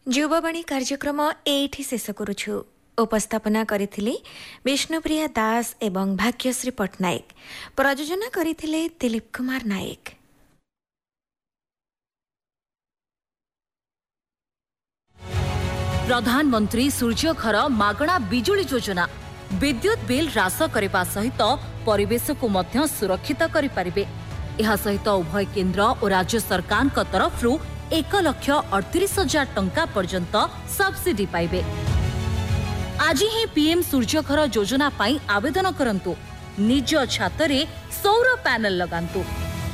युववाणी कार्यक्रम एठी शेष करुछु। उपस्थापना करिथिले विष्णुप्रिया दास एवं भाग्यश्री पट्टनायक। प्रयोजना करिथिले दिलीप कुमार नायक। प्रधानमंत्री सूर्यघर मागणा बिजुली योजना विद्युत बिल ह्रास करने सहित परिवेश को मध्य सुरक्षित करें। यह सहित उभय केंद्र और राज्य सरकार तरफ 1,38,000 टंका पर्यंत सब्सिडी पाइबे। आज ही पीएम सूर्यघर योजना पाई आवेदन करंतु। निज छातरे सौर पैनल लगांतु।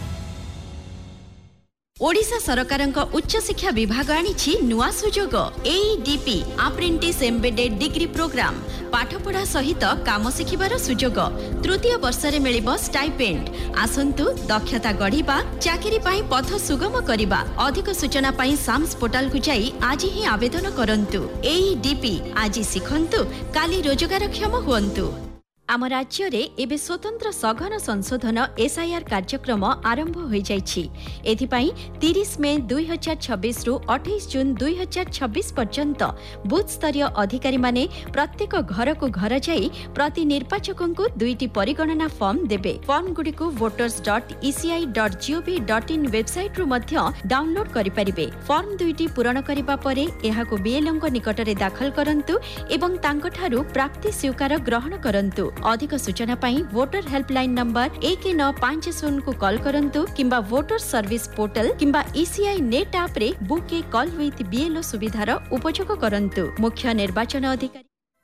ओडिशा सरकारଙ୍କ उच्च शिक्षा विभाग आनिछि नुआ सुजोग एईडीपी अप्रेंटिस एम्बेडेड डिग्री प्रोग्राम। पाठपढ़ा सहित काम शिखिबार सुजोग। तृतीय वर्ष रे मिलिबो स्टाइपेंड। आसंतु दक्षता गढ़िबा चाकरी पाई पथ सुगम करिबा। अधिक सूचना पाई साम्स पोर्टल को जाई आज ही आवेदन करंतु। एईडीपी आज शिखंतु काली रोजगारक्षम हुअन्तु। आम राज्य रे एबे स्वतंत्र सघन संशोधन एसआईआर कार्यक्रम आरंभ हो जाइछि। एथिपाई 30 मई 2026 रु 28 जून 2026 पर्यंत बूथ स्तरीय अधिकारी माने प्रत्येक घर को घर जाई प्रति निर्वाचकों को 2टी परिगणना फॉर्म देबे। फॉर्म गुडी को voters.eci.gov.in वेबसाइट रु मध्य डाउनलोड करि परिबे। फॉर्म 2टी पूरण करिबा परे एहाको बीएलओ निकट रे दाखल करंतु एवं तांको ठारू प्राप्ति स्वीकार ग्रहण करंतु। अधिक सूचना पाई वोटर हेल्पलाइन नंबर 1950 को कॉल करंतु किंबा वोटर सर्विस पोर्टल किंबा ईसीआई नेट ऐप रे book A call with BLO सुविधार उपयोग करंतु। मुख्य निर्वाचन अधिकारी।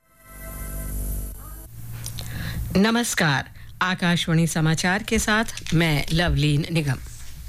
नमस्कार, आकाशवाणी समाचार के साथ मैं लवलीन निगम।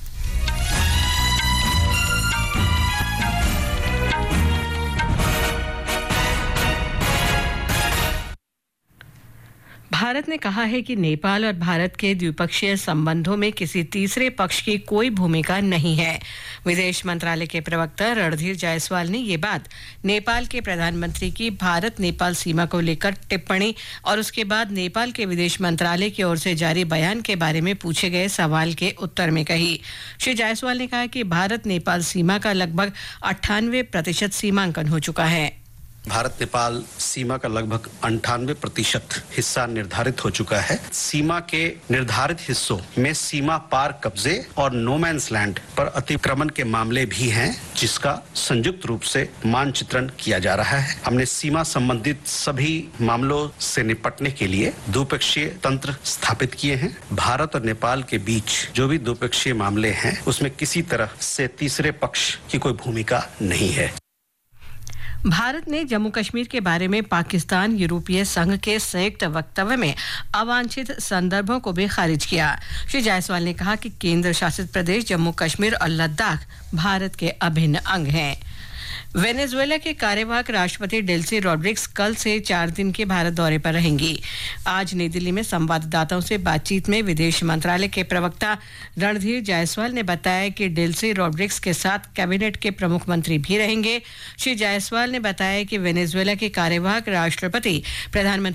भारत ने कहा है कि नेपाल और भारत के द्विपक्षीय संबंधों में किसी तीसरे पक्ष की कोई भूमिका नहीं है। विदेश मंत्रालय के प्रवक्ता रणधीर जायसवाल ने ये बात नेपाल के प्रधानमंत्री की भारत नेपाल सीमा को लेकर टिप्पणी और उसके बाद नेपाल के विदेश मंत्रालय की ओर से जारी बयान के बारे में पूछे गए सवाल के उत्तर में कही। श्री जायसवाल ने कहा कि भारत नेपाल सीमा का लगभग 98% सीमांकन हो चुका है। भारत नेपाल सीमा का लगभग 98% हिस्सा निर्धारित हो चुका है। सीमा के निर्धारित हिस्सों में सीमा पार कब्जे और नो मैंस लैंड पर अतिक्रमण के मामले भी हैं, जिसका संयुक्त रूप से मानचित्रण किया जा रहा है। हमने सीमा संबंधित सभी मामलों से निपटने के लिए द्विपक्षीय तंत्र स्थापित किए हैं। भारत और नेपाल के बीच जो भी द्विपक्षीय मामले हैं उसमें किसी तरह से तीसरे पक्ष की कोई भूमिका नहीं है। भारत ने जम्मू कश्मीर के बारे में पाकिस्तान यूरोपीय संघ के संयुक्त वक्तव्य में अवांछित संदर्भों को भी खारिज किया। श्री जायसवाल ने कहा कि केंद्र शासित प्रदेश जम्मू कश्मीर और लद्दाख भारत के अभिन्न अंग हैं। वेनेजुएला के कार्यवाहक राष्ट्रपति डेल्सी रॉड्रिग्स कल से 4 दिन के भारत दौरे पर रहेंगी। आज नई दिल्ली में संवाददाताओं से बातचीत में विदेश मंत्रालय के प्रवक्ता रणधीर जायसवाल ने बताया कि डेल्सी रॉड्रिग्स के साथ कैबिनेट के प्रमुख मंत्री भी रहेंगे। श्री जायसवाल ने बताया कि वेनेजुएला के कार्यवाहक राष्ट्रपति प्रधानमंत्री